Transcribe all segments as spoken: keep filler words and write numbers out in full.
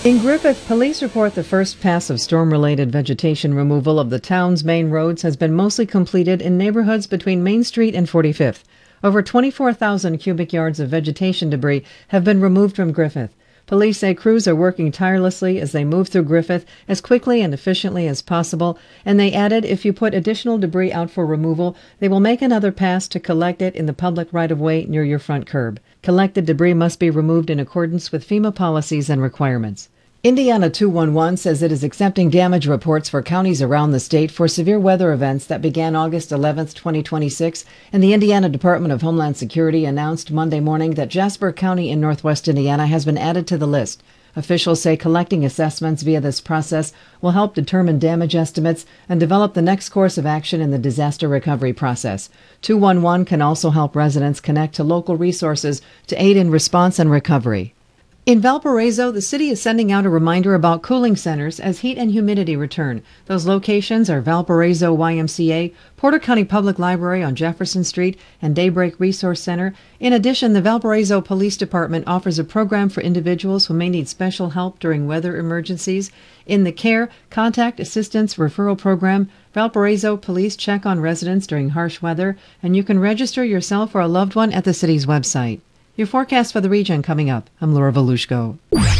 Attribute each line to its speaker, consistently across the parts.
Speaker 1: In Griffith, police report the first pass of storm-related vegetation removal of the town's main roads has been mostly completed in neighborhoods between Main Street and forty-fifth. Over twenty-four thousand cubic yards of vegetation debris have been removed from Griffith. Police say crews are working tirelessly as they move through Griffith as quickly and efficiently as possible, and they added if you put additional debris out for removal, they will make another pass to collect it in the public right-of-way near your front curb. Collected debris must be removed in accordance with FEMA policies and requirements. Indiana two one one says it is accepting damage reports for counties around the state for severe weather events that began August eleventh, twenty twenty-six, and the Indiana Department of Homeland Security announced Monday morning that Jasper County in northwest Indiana has been added to the list. Officials say collecting assessments via this process will help determine damage estimates and develop the next course of action in the disaster recovery process. two one one can also help residents connect to local resources to aid in response and recovery. In Valparaiso, the city is sending out a reminder about cooling centers as heat and humidity return. Those locations are Valparaiso Y M C A, Porter County Public Library on Jefferson Street, and Daybreak Resource Center. In addition, the Valparaiso Police Department offers a program for individuals who may need special help during weather emergencies. In the CARE, Contact Assistance Referral Program, Valparaiso Police check on residents during harsh weather, and you can register yourself or a loved one at the city's website. Your forecast for the region coming up. I'm Laura Volushko.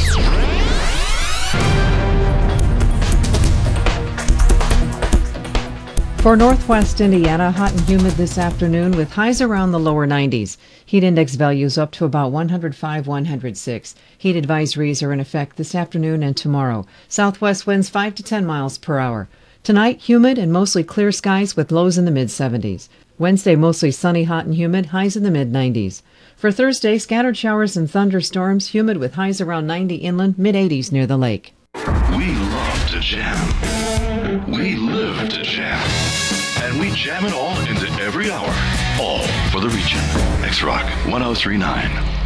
Speaker 1: For northwest Indiana, hot and humid this afternoon with highs around the lower nineties. Heat index values up to about one hundred five, one hundred six. Heat advisories are in effect this afternoon and tomorrow. Southwest winds five to ten miles per hour. Tonight, humid and mostly clear skies with lows in the mid seventies. Wednesday, mostly sunny, hot and humid, highs in the mid nineties. For Thursday, scattered showers and thunderstorms, humid with highs around ninety inland, mid eighties near the lake.
Speaker 2: We love to jam. We live to jam. And we jam it all into every hour. All for the region. X-Rock one oh three point nine.